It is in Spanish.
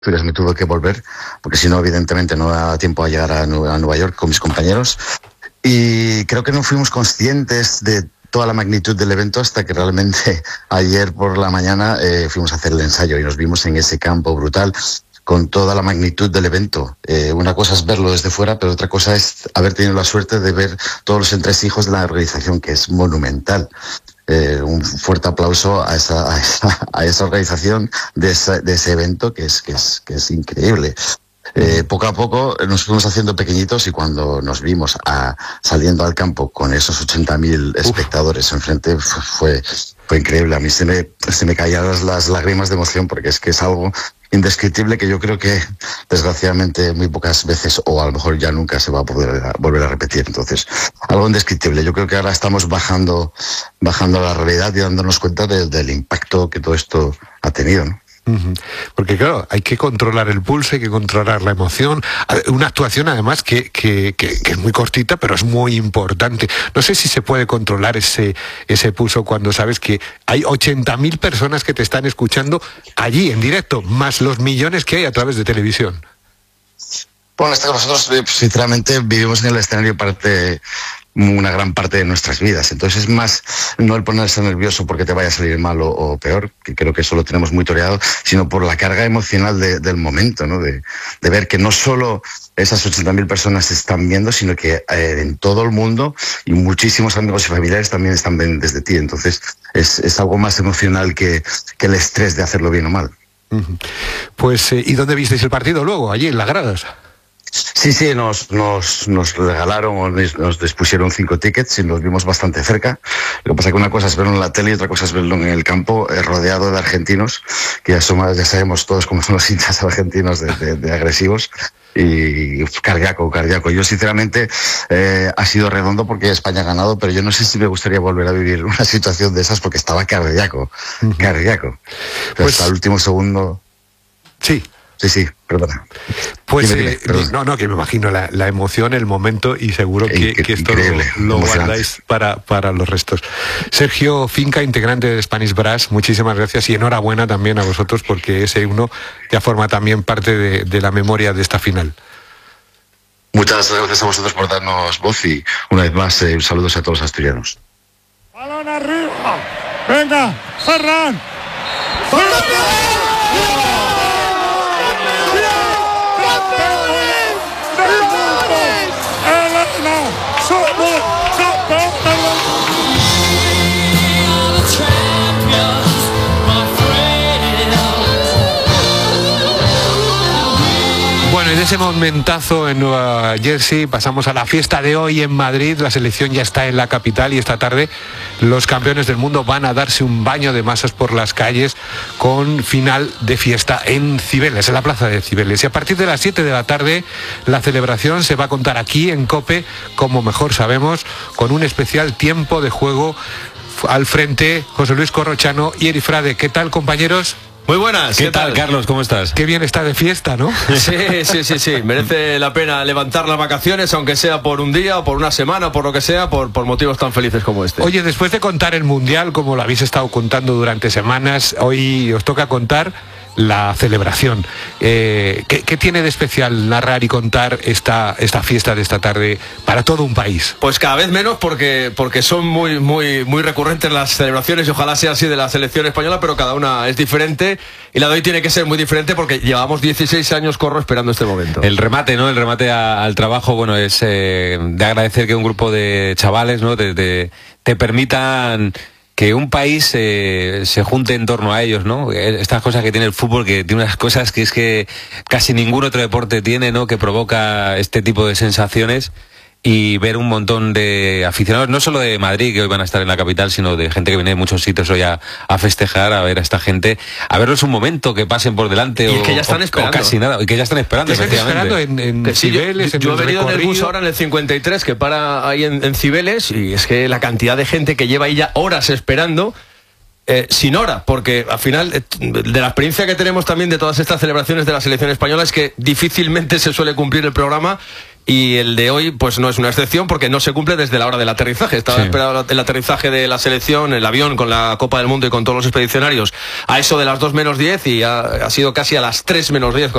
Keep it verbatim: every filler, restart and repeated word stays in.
me tuve que volver, porque si no, evidentemente, no daba tiempo a llegar a Nueva York con mis compañeros. Y creo que no fuimos conscientes de toda la magnitud del evento hasta que realmente ayer por la mañana eh, fuimos a hacer el ensayo y nos vimos en ese campo brutal con toda la magnitud del evento. Eh, una cosa es verlo desde fuera, pero otra cosa es haber tenido la suerte de ver todos los entresijos de la organización, que es monumental. Eh, un fuerte aplauso a esa, a esa, a esa organización de, esa, de ese evento que es, que es, que es increíble. Eh, poco a poco nos fuimos haciendo pequeñitos y cuando nos vimos a, saliendo al campo con esos ochenta mil espectadores Uf. enfrente fue, fue increíble. A mí se me, se me caían las, las lágrimas de emoción porque es que es algo indescriptible que yo creo que desgraciadamente muy pocas veces o a lo mejor ya nunca se va a poder a, volver a repetir. Entonces, algo indescriptible. Yo creo que ahora estamos bajando, bajando a la realidad y dándonos cuenta de, del impacto que todo esto ha tenido, ¿no? Porque claro, hay que controlar el pulso, hay que controlar la emoción, una actuación además que, que, que, que es muy cortita pero es muy importante. No sé si se puede controlar ese, ese pulso cuando sabes que hay ochenta mil personas que te están escuchando allí en directo, más los millones que hay a través de televisión. Bueno, nosotros sinceramente vivimos en el escenario parte una gran parte de nuestras vidas, entonces es más no el ponerse nervioso porque te vaya a salir mal o, o peor, que creo que eso lo tenemos muy toreado, sino por la carga emocional de, del momento, ¿no? De, de ver que no solo esas ochenta mil personas se están viendo, sino que eh, en todo el mundo y muchísimos amigos y familiares también están viendo desde ti, entonces es, es algo más emocional que, que el estrés de hacerlo bien o mal. Uh-huh. Pues, eh, ¿y dónde visteis el partido luego? ¿Allí en las gradas? Sí, sí, nos, nos, nos regalaron o nos dispusieron cinco tickets y nos vimos bastante cerca. Lo que pasa es que una cosa es verlo en la tele y otra cosa es verlo en el campo, eh, rodeado de argentinos, que ya, somos, ya sabemos todos cómo son los hinchas argentinos de, de, de agresivos. Y uf, cardíaco, cardíaco. Yo sinceramente eh, ha sido redondo porque España ha ganado, pero yo no sé si me gustaría volver a vivir una situación de esas porque estaba cardíaco, uh-huh. cardíaco. Pues, hasta el último segundo. Sí. Sí, sí, perdona. Pues dime, dime, eh, perdona. no, no, que me imagino la, la emoción, el momento y seguro que, que esto lo, lo guardáis para, para los restos. Sergio Finca, integrante de Spanish Brass, muchísimas gracias y enhorabuena también a vosotros porque ese himno ya forma también parte de, de la memoria de esta final. Muchas gracias a vosotros por darnos voz y una vez más eh, saludos a todos los asturianos. ¡Balón arriba! ¡Venga, Ferran! ¡Ferran! Bueno, y de ese momentazo en Nueva Jersey pasamos a la fiesta de hoy en Madrid. La selección ya está en la capital y esta tarde los campeones del mundo van a darse un baño de masas por las calles con final de fiesta en Cibeles, en la plaza de Cibeles. Y a partir de las siete de la tarde la celebración se va a contar aquí en COPE, como mejor sabemos, con un especial tiempo de juego. Al frente, José Luis Corrochano y Eri Frade. ¿Qué tal, compañeros? Muy buenas. ¿Qué, ¿Qué tal, tal, Carlos? ¿Cómo estás? Qué bien está de fiesta, ¿no? Sí, sí, sí, sí. Merece la pena levantar las vacaciones, aunque sea por un día o por una semana o por lo que sea, por, por motivos tan felices como este. Oye, después de contar el Mundial, como lo habéis estado contando durante semanas, hoy os toca contar la celebración. Eh, ¿qué, ¿Qué tiene de especial narrar y contar esta, esta fiesta de esta tarde para todo un país? Pues cada vez menos porque, porque son muy, muy, muy recurrentes las celebraciones y ojalá sea así de la selección española, pero cada una es diferente y la de hoy tiene que ser muy diferente porque llevamos dieciséis años, Corro, esperando este momento. El remate, ¿no? El remate a, al trabajo, bueno, es eh, de agradecer que un grupo de chavales, ¿no? Te, te, te permitan que un país eh, se junte en torno a ellos, ¿no? Estas cosas que tiene el fútbol, que tiene unas cosas que es que casi ningún otro deporte tiene, ¿no? Que provoca este tipo de sensaciones. Y ver un montón de aficionados, no solo de Madrid, que hoy van a estar en la capital, sino de gente que viene de muchos sitios hoy a, a festejar, a ver a esta gente, a verlos un momento, que pasen por delante y o, que ya están o, esperando. o casi nada, y que ya están esperando, están esperando en, en sí, Cibeles, yo, en yo he venido recorrido. en el bus ahora en el cincuenta y tres, que para ahí en, en Cibeles, y es que la cantidad de gente que lleva ahí ya horas esperando, Eh, sin hora, porque al final eh, de la experiencia que tenemos también de todas estas celebraciones de la selección española es que difícilmente se suele cumplir el programa y el de hoy pues no es una excepción porque no se cumple desde la hora del aterrizaje. Estaba sí. esperado el aterrizaje de la selección, el avión con la Copa del Mundo y con todos los expedicionarios a eso de las dos menos diez y ha, ha sido casi a las tres menos diez